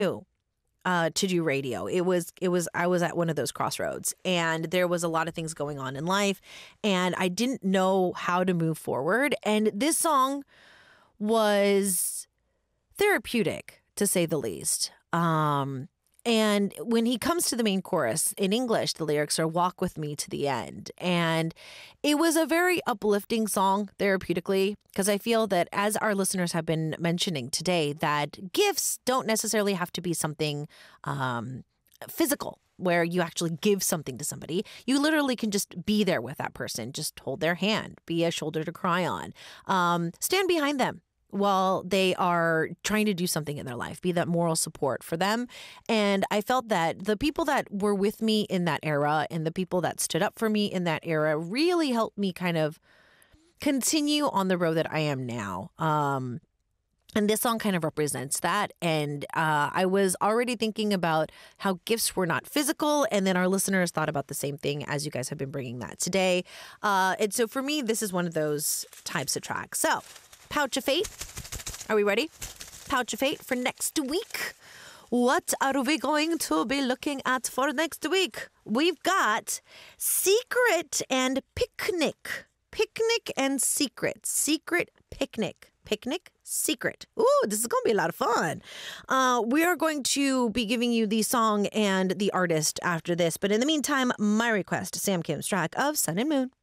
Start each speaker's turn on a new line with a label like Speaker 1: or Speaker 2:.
Speaker 1: to do radio. I was at one of those crossroads, and there was a lot of things going on in life, and I didn't know how to move forward. And this song was therapeutic, to say the least. And when he comes to the main chorus in English, the lyrics are "Walk with me to the end." And it was a very uplifting song therapeutically, because I feel that, as our listeners have been mentioning today, that gifts don't necessarily have to be something physical, where you actually give something to somebody. You literally can just be there with that person, just hold their hand, be a shoulder to cry on, stand behind them while they are trying to do something in their life, be that moral support for them. And I felt that the people that were with me in that era and the people that stood up for me in that era really helped me kind of continue on the road that I am now. And this song kind of represents that. And I was already thinking about how gifts were not physical. And then our listeners thought about the same thing, as you guys have been bringing that today. And so for me, this is one of those types of tracks. So, Pouch of Fate. Are we ready? Pouch of Fate for next week. What are we going to be looking at for next week? We've got Secret and Picnic. Picnic and Secret. Secret Picnic. Picnic, Secret. Ooh, this is going to be a lot of fun. We are going to be giving you the song and the artist after this. But in the meantime, my request, Sam Kim's track of Sun and Moon.